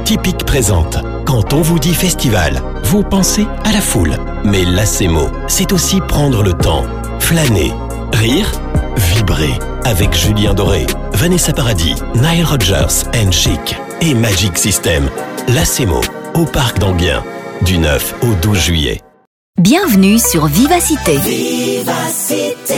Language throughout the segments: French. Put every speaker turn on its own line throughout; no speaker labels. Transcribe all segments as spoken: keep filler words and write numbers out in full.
Typique présente. Quand on vous dit festival, vous pensez à la foule. Mais Lacemo, c'est aussi prendre le temps, flâner, rire, vibrer. Avec Julien Doré, Vanessa Paradis, Nile Rodgers and Chic et Magic System. Lacemo, au Parc d'Enghien, du neuf au douze juillet.
Bienvenue sur Vivacité.
Vivacité.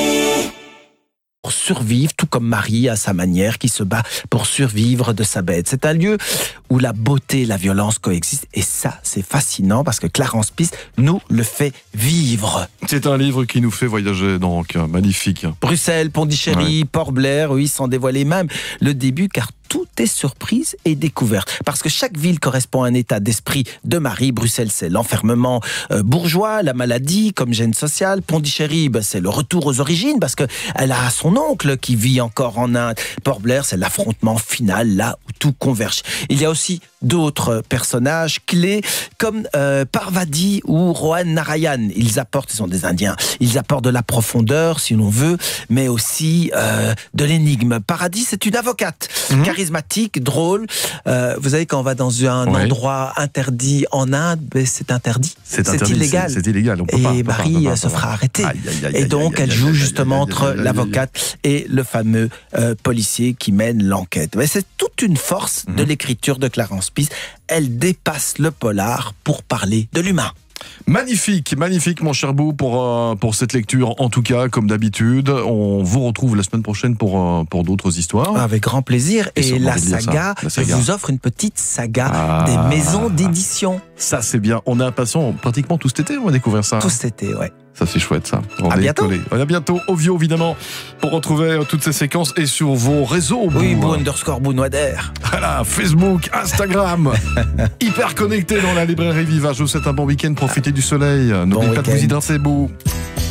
Pour survivre, tout comme Marie à sa manière, qui se bat pour survivre de sa bête. C'est un lieu où la beauté et la violence coexistent, et ça, c'est fascinant parce que Clarence Piste nous le fait vivre.
C'est un livre qui nous fait voyager, donc magnifique.
Bruxelles, Pondichéry, ouais. Port-Blair, oui, sans dévoiler même le début, car tout est surprise et découverte. Parce que chaque ville correspond à un état d'esprit de Marie. Bruxelles, c'est l'enfermement euh, bourgeois, la maladie comme gène social. Pondichéry, ben, c'est le retour aux origines parce qu'elle a son oncle qui vit encore en Inde. Port-Blair, c'est l'affrontement final, là où tout converge. Il y a aussi d'autres personnages clés comme euh, Parvati ou Rohan Narayan. Ils apportent, ils sont des Indiens, ils apportent de la profondeur, si l'on veut, mais aussi euh, de l'énigme. Paradis, c'est une avocate, mmh. charismatique, drôle. Euh, vous savez, quand on va dans un ouais. endroit interdit en Inde, ben, c'est interdit.
C'est,
c'est
interdit,
illégal.
C'est, c'est illégal. On peut
et
pas,
Marie
peut pas, peut pas,
se
peut pas.
fera arrêter. Aïe, aïe, aïe, et donc, aïe, aïe, elle joue aïe, justement aïe, aïe, entre aïe, aïe, l'avocate aïe, aïe. et le fameux euh, policier qui mène l'enquête. Mais c'est toute une force mmh. de l'écriture de Clarence Piste. Elle dépasse le polar pour parler de l'humain.
Magnifique, magnifique mon cher Bou pour, euh, pour cette lecture, en tout cas comme d'habitude. On vous retrouve la semaine prochaine pour, euh, pour d'autres histoires.
Avec grand plaisir. Et, et la, saga,
la saga,
je vous offre une petite saga ah, des maisons d'édition.
Ça c'est bien, on est impatients pratiquement tout cet été, on va découvrir ça.
Tout cet été, ouais.
Ça c'est chouette ça. On
à bientôt.
À bientôt, Ovio évidemment, pour retrouver toutes ces séquences et sur vos réseaux.
Oui, Bou underscore Bounoider.
Voilà, Facebook, Instagram. Hyper connecté dans la librairie Viva. Je vous souhaite un bon week-end, profitez du soleil. N'oubliez bon pas week-end. de vous hydrater, Bou.